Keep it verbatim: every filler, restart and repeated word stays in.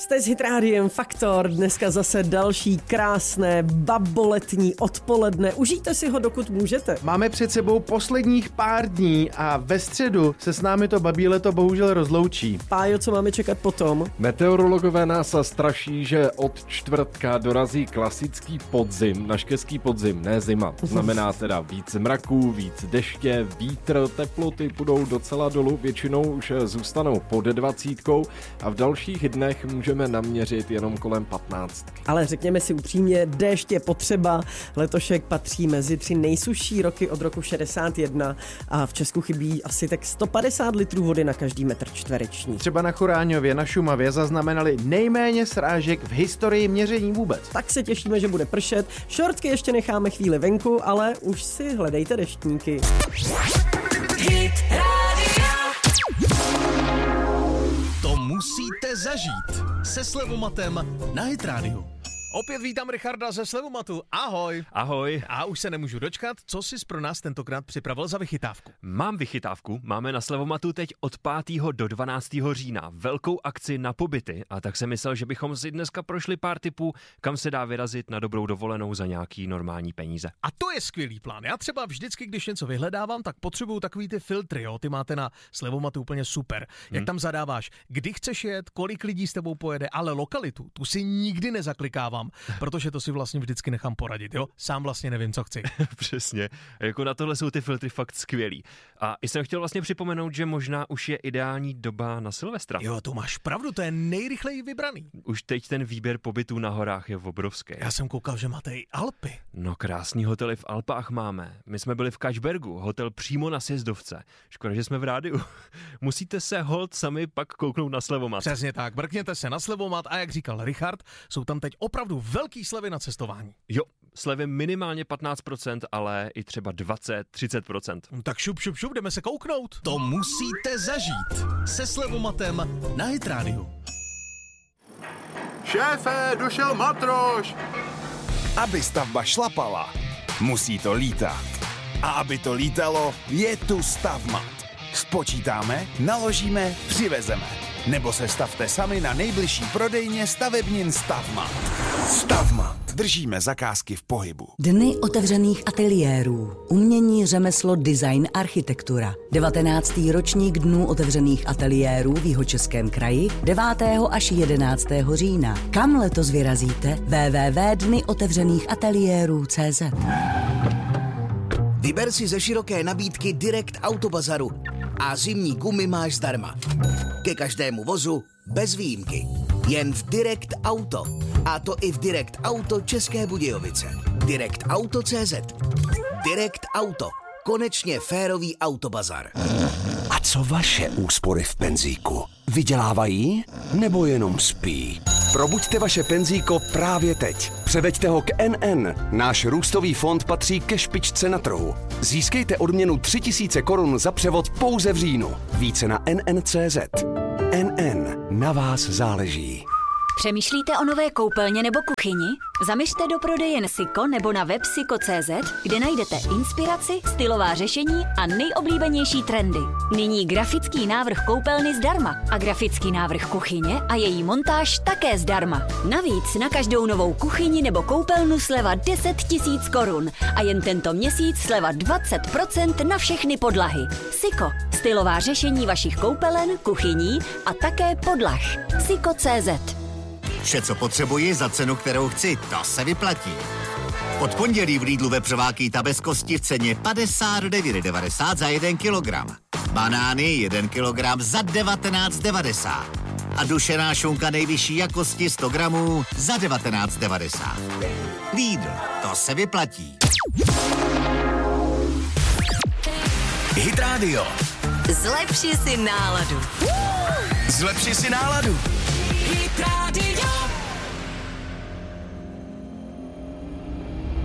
Jste s Hitrádiem Faktor, dneska zase další krásné baboletní odpoledne. Užijte si ho, dokud můžete. Máme před sebou posledních pár dní a ve středu se s námi to babí leto bohužel rozloučí. Pájo, co máme čekat potom? Meteorologové nás straší, že od čtvrtka dorazí klasický podzim, naškeský podzim, ne zima. Znamená teda víc mraků, víc deště, vítr, teploty půjdou docela dolů, většinou už zůstanou pod dvacítkou a v dalších dnech můžeme naměřit jenom kolem patnáctky. Ale řekněme si upřímně, déšť je potřeba. Letošek patří mezi tři nejsušší roky od roku šedesát jedna a v Česku chybí asi tak sto padesát litrů vody na každý metr čtvereční. Třeba na Choráňově na Šumavě zaznamenali nejméně srážek v historii měření vůbec. Tak se těšíme, že bude pršet. Šortky ještě necháme chvíli venku, ale už si hledejte deštníky. To musíte zažít se Slevomatem na Hit Radio. Opět vítám Richarda ze Slevomatu. Ahoj. Ahoj. A už se nemůžu dočkat, co jsi pro nás tentokrát připravil za vychytávku. Mám vychytávku, máme na Slevomatu teď od pátého do dvanáctého října velkou akci na pobyty a tak jsem myslel, že bychom si dneska prošli pár tipů, kam se dá vyrazit na dobrou dovolenou za nějaký normální peníze. A to je skvělý plán. Já třeba vždycky, když něco vyhledávám, tak potřebuju takový ty filtry, jo. Ty máte na Slevomatu úplně super. Jak hmm. tam zadáváš, kdy chceš jet, kolik lidí s tebou pojede, ale lokalitu, tu si nikdy nezaklikávám. Protože to si vlastně vždycky nechám poradit, jo? Sám vlastně nevím, co chci. Přesně. Jako na tohle jsou ty filtry fakt skvělý. A i jsem chtěl vlastně připomenout, že možná už je ideální doba na Silvestra. Jo, to máš pravdu, to je nejrychleji vybraný. Už teď ten výběr pobytů na horách je obrovský. Já jsem koukal, že máte i Alpy. No krásný hotely v Alpách máme. My jsme byli v Kačbergu, hotel přímo na sjezdovce. Škoda, že jsme v rádiu. Musíte se holt sami pak kouknout na Slevomat. Přesně tak, mrkněte se na Slevomat a jak říkal Richard, jsou tam teď opravdu velký slevy na cestování. Jo, slevy minimálně patnáct procent, ale i třeba dvacet třicet procent. Tak šup, šup, šup, jdeme se kouknout. To musíte zažít se Slevomatem na Hit Radio. Šéfe, došel matroš! Aby stavba šlapala, musí to lítat. A aby to lítalo, je tu Stavmat. Spočítáme, naložíme, přivezeme. Nebo se stavte sami na nejbližší prodejně stavebnin Stavmat. Stavmat. Držíme zakázky v pohybu. Dny otevřených ateliérů. Umění, řemeslo, design, architektura. devatenáctý ročník Dnů otevřených ateliérů v Jihočeském kraji devátého až jedenáctého října. Kam letos vyrazíte? w w w tečka dny otevřených ateliérů tečka cé zet. Vyber si ze široké nabídky Direct Autobazaru a zimní gumy máš zdarma. Ke každému vozu bez výjimky. Jen v Direct Auto. A to i v Direct Auto České Budějovice. Direct Auto tečka cé zet. Direct Auto. Konečně férový autobazar. A co vaše úspory v penzíku? Vydělávají nebo jenom spí? Probuďte vaše penzíko právě teď. Převeďte ho k N N. Náš růstový fond patří ke špičce na trhu. Získejte odměnu tři tisíce korun za převod pouze v říjnu. Více na N N tečka cé zet. N N. Na vás záleží. Přemýšlíte o nové koupelně nebo kuchyni? Zaměřte do prodejen Siko nebo na web siko tečka cé zet, kde najdete inspiraci, stylová řešení a nejoblíbenější trendy. Nyní grafický návrh koupelny zdarma a grafický návrh kuchyně a její montáž také zdarma. Navíc na každou novou kuchyni nebo koupelnu sleva deset tisíc korun a jen tento měsíc sleva dvacet procent na všechny podlahy. Siko. Stylová řešení vašich koupelen, kuchyní a také podlah. Siko tečka cé zet. Vše, co potřebuji za cenu, kterou chci, to se vyplatí. Od pondělí v Lidlu vepřová kýta bez kosti v ceně padesát devět devadesát za jeden kilogram. Banány jeden kilogram za devatenáct devadesát. A dušená šunka nejvyšší jakosti sto gramů za devatenáct devadesát. Lidl, to se vyplatí. Hit Radio. Zlepši si náladu. Zlepši si náladu. Hit Radio.